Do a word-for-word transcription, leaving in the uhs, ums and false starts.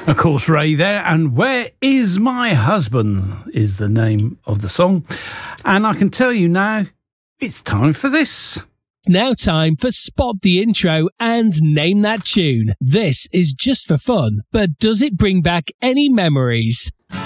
Of course, Ray there, and Where Is My Husband is the name of the song. And I can tell you now, it's time for this. Now time for Spot the Intro and Name That Tune. This is just for fun, but does it bring back any memories?